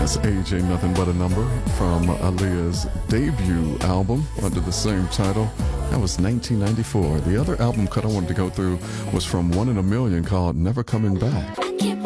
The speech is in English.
That's Age Ain't Nothing But a Number from Aaliyah's debut album under the same title. That was 1994. The other album cut I wanted to go through was from One in a Million called Never Coming Back.